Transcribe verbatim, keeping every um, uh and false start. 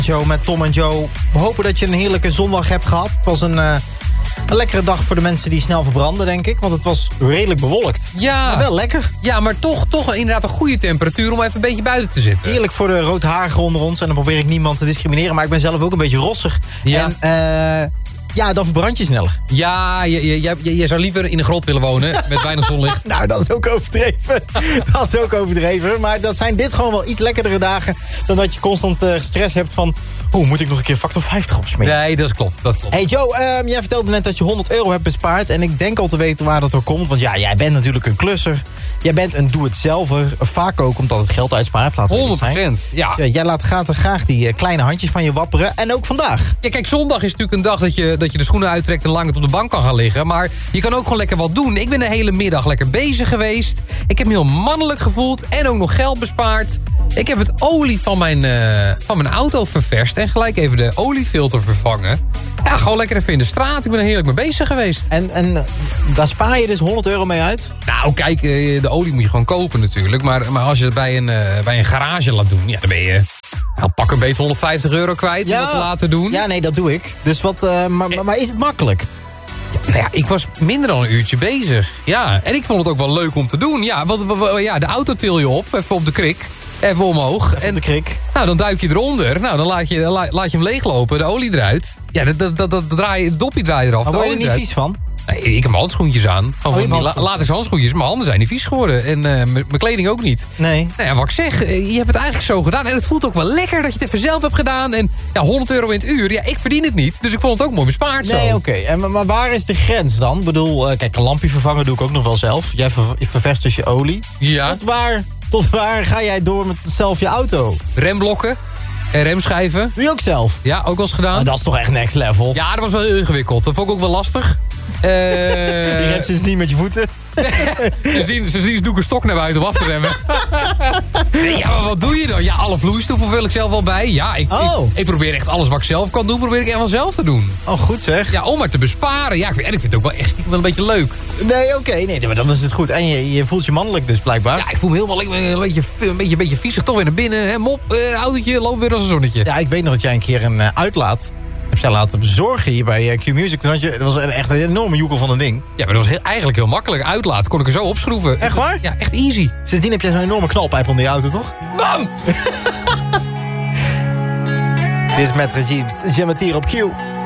Show met Tom en Joe. We hopen dat je een heerlijke zondag hebt gehad. Het was een, uh, een lekkere dag voor de mensen die snel verbranden, denk ik. Want het was redelijk bewolkt. Ja. Maar wel lekker. Ja, maar toch, toch inderdaad een goede temperatuur om even een beetje buiten te zitten. Heerlijk voor de roodhaarigen onder ons. En dan probeer ik niemand te discrimineren. Maar ik ben zelf ook een beetje rossig. Ja. En uh, ja, dan verbrand je sneller. Ja, je, je, je, je zou liever in een grot willen wonen met weinig zonlicht. Nou, dat is ook overdreven. Dat is ook overdreven. Maar dat zijn dit gewoon wel iets lekkerdere dagen dan dat je constant uh, stress hebt van... Hoe moet ik nog een keer factor vijftig opsmeren? Nee, dat klopt. Dat klopt. Hey Joe, um, jij vertelde net dat je honderd euro hebt bespaard. En ik denk al te weten waar dat door komt. Want ja, jij bent natuurlijk een klusser. Jij bent een doe-het-zelver. Vaak ook omdat het geld uitspaart. Laten we honderd procent, ja. ja. Jij laat graag, graag die uh, kleine handjes van je wapperen. En ook vandaag. Ja, kijk, zondag is natuurlijk een dag dat je, dat je de schoenen uittrekt... en lang het op de bank kan gaan liggen. Maar je kan ook gewoon lekker wat doen. Ik ben de hele middag lekker bezig geweest. Ik heb me heel mannelijk gevoeld. En ook nog geld bespaard. Ik heb het olie van mijn, uh, van mijn auto ververst. En gelijk even de oliefilter vervangen. Ja, gewoon lekker even in de straat. Ik ben er heerlijk mee bezig geweest. En, en daar spaar je dus honderd euro mee uit? Nou, kijk, de olie moet je gewoon kopen natuurlijk. Maar, maar als je het bij een, uh, bij een garage laat doen... ja, dan ben je... Nou, pak een beetje honderdvijftig euro kwijt om ja, dat te laten doen. Ja, nee, dat doe ik. Dus wat, uh, maar, maar, maar is het makkelijk? Ja, nou ja, ik was minder dan een uurtje bezig. Ja, en ik vond het ook wel leuk om te doen. Ja, want ja, de auto til je op, even op de krik. Even omhoog. Even en de krik. Nou, dan duik je eronder. Nou, dan laat je, laat je hem leeglopen, de olie eruit. Ja, dat, dat, dat, dat draai, het dopje draai je eraf. Maar word je er niet eruit. vies van? Nee, ik heb mijn handschoentjes aan. Gewoon oh, van die la, latex handschoentjes. Mijn handen zijn niet vies geworden. En uh, mijn kleding ook niet. Nee. Nou ja, wat ik zeg, je hebt het eigenlijk zo gedaan. En het voelt ook wel lekker dat je het even zelf hebt gedaan. En ja, honderd euro in het uur. Ja, ik verdien het niet. Dus ik vond het ook mooi bespaard zo. Nee, oké. Okay. En Maar waar is de grens dan? Ik bedoel, uh, kijk, een lampje vervangen doe ik ook nog wel zelf. Jij ver, ververst dus je olie. Ja. Tot waar, tot waar ga jij door met zelf je auto? Remblokken. En remschijven. Doe je ook zelf? Ja, ook wel eens gedaan. Maar dat is toch echt next level? Ja, dat was wel heel ingewikkeld. Dat vond ik ook wel lastig. Uh... Die remt ze dus niet met je voeten? Sindsdien dus doe ik een stok naar buiten om af te remmen. Nee, ja, maar wat doe je dan? Ja, alle vloeistoffen vul ik zelf wel bij. Ja, ik, oh. ik, ik probeer echt alles wat ik zelf kan doen, probeer ik echt wel zelf te doen. Oh, goed zeg. Ja, om maar te besparen. Ja, ik vind, en ik vind het ook wel echt stiekem wel een beetje leuk. Nee, oké. Okay, nee, maar dan is het goed. En je, je voelt je mannelijk dus blijkbaar. Ja, ik voel me helemaal een beetje, een beetje, een beetje viezig. Toch weer naar binnen. Hè? Mop, uh, autootje, loop weer als een zonnetje. Ja, ik weet nog dat jij een keer een uh, uitlaat... heb jij laten bezorgen hier bij uh, Q-Music. Toen had je, dat was een, echt een enorme joekel van een ding. Ja, maar dat was heel, eigenlijk heel makkelijk. Uitlaat kon ik er zo opschroeven. Echt waar? Ja, echt easy. Sindsdien heb jij zo'n enorme knalpijp onder je auto, toch? Bam! Dit is met Regimes. Jamatier op Q.